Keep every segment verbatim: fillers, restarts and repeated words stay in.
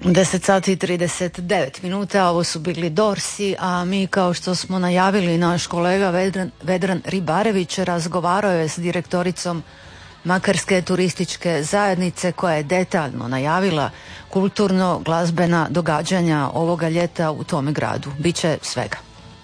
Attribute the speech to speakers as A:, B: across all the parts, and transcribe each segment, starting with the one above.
A: deset sati i trideset devet minuta, ovo su bili Dorsi, a mi, kao što smo najavili, naš kolega Vedran, Vedran Ribarević razgovarao je s direktoricom Makarske turističke zajednice, koja je detaljno najavila kulturno-glazbena događanja ovoga ljeta u tome gradu. Biće svega.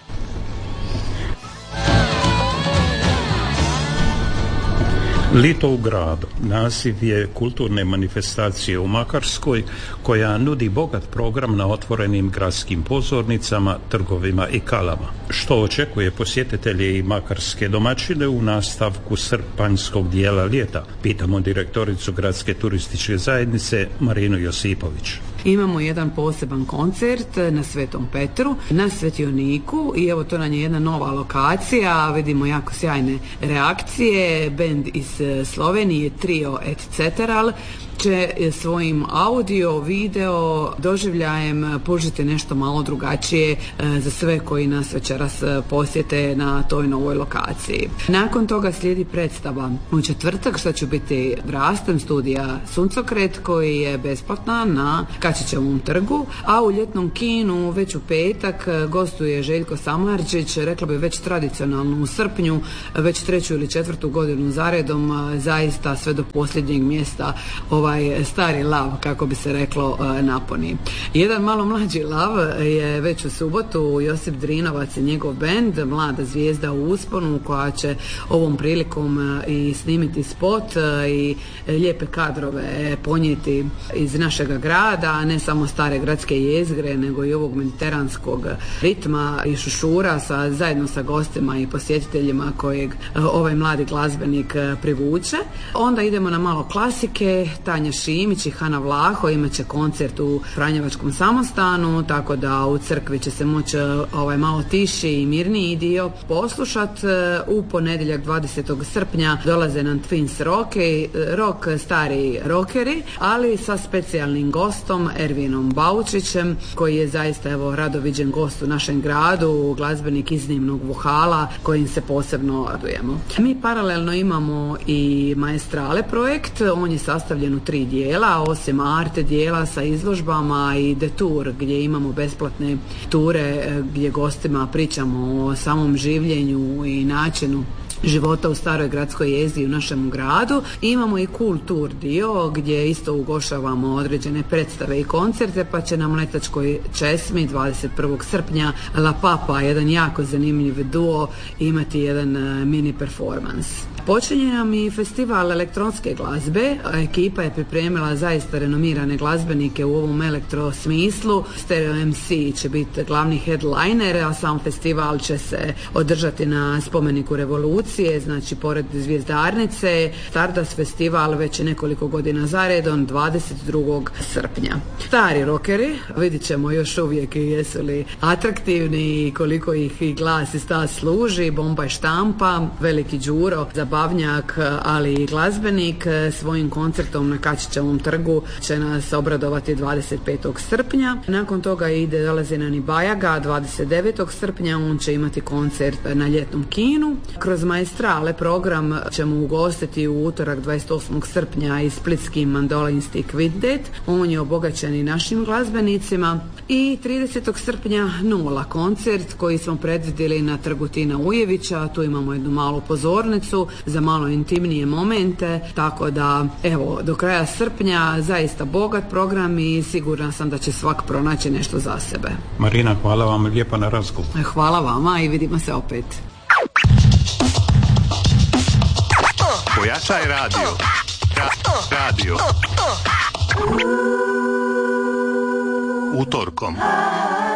B: Lito u gradu naziv je kulturne manifestacije u Makarskoj, koja nudi bogat program na otvorenim gradskim pozornicama, trgovima i kalama. Što očekuje posjetitelje i makarske domaćine u nastavku srpanjskog dijela ljeta? Pitamo direktoricu Gradske turističke zajednice Marinu Josipović.
C: Imamo jedan poseban koncert na Svetom Petru, na Svetioniku, i evo to nam je jedna nova lokacija, vidimo jako sjajne reakcije. Bend iz Slovenije, Trio et cetera, će svojim audio, video doživljajem pružiti nešto malo drugačije za sve koji nas večeras posjete na toj novoj lokaciji. Nakon toga slijedi predstava u četvrtak, što će biti Rastem studija Suncokret, koji je besplatna na Kačićevom trgu, a u ljetnom kinu već u petak gostuje Željko Samardžić, rekla bi već tradicionalno u srpnju, već treću ili četvrtu godinu zaredom, zaista sve do posljednjeg mjesta ovaj stari lav, kako bi se reklo, naponi. Jedan malo mlađi lav je već u subotu, Josip Drinovac i njegov bend, mlada zvijezda u usponu, koja će ovom prilikom i snimiti spot i lijepe kadrove ponijeti iz našega grada, ne samo stare gradske jezgre, nego i ovog mediteranskog ritma i šušura sa, zajedno sa gostima i posjetiteljima kojeg ovaj mladi glazbenik privuče. Onda idemo na malo klasike. Tanja Šimić i Hana Vlaho imat će koncert u Franjevačkom samostanu, tako da u crkvi će se moći ovaj malo tiši i mirniji dio poslušat. U ponedjeljak dvadesetog srpnja dolaze nam Twins Rock, rock stari rockeri, ali sa specijalnim gostom Ervinom Baučićem, koji je zaista evo rado viđen gost u našem gradu, glazbenik iznimnog vohala kojim se posebno radujemo. Mi paralelno imamo i Maestrale projekt, on je sastavljen u tri dijela, osim arte dijela sa izložbama i detour gdje imamo besplatne ture gdje gostima pričamo o samom življenju i načinu života u staroj gradskoj jezdi u našem gradu. Imamo i kultur dio gdje isto ugošavamo određene predstave i koncerte, pa će na Mletačkoj česmi dvadeset prvog srpnja La Papa, jedan jako zanimljiv duo, imati jedan mini performans. Počinje nam i festival elektronske glazbe. Ekipa je pripremila zaista renomirane glazbenike u ovom elektro smislu. Stereo em ce će biti glavni headliner, a sam festival će se održati na spomeniku Revolucije, znači pored Zvijezdarnice. Stardust festival već nekoliko godina zaredom, dvadeset drugog srpnja. Stari rockeri, vidit ćemo još uvijek jesu li atraktivni i koliko ih i glas i stas služi. Bomba i štampa, Veliki Đuro, zabavnjak, ali i glazbenik, svojim koncertom na Kačićevom trgu će nas obradovati dvadeset petog srpnja. Nakon toga ide dolazi na Bajaga dvadeset devetog srpnja, on će imati koncert na ljetnom kinu. Kroz Maestrale program ćemo ugostiti u utorak dvadeset osmog srpnja i splitski mandolinski kvintet, on je obogaćen i našim glazbenicima. I tridesetog srpnja Nula koncert koji smo predvidjeli na trgu Tina Ujevića, tu imamo jednu malu pozornicu za malo intimnije momente, tako da evo do kraja srpnja zaista bogat program i sigurna sam da će svak pronaći nešto za sebe.
B: Marina, hvala vam lijepa na razgovor.
C: Hvala vama i vidimo se opet.
D: Pojačaj radio. Ra- radio. Utorkom